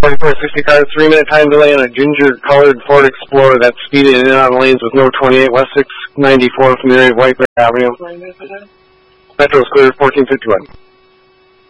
4460 car, 3-minute time delay on a ginger-colored Ford Explorer that's speeding in and out of lanes with no 28 West 694 from the area of White Bear Avenue. Metro is clear, 1451.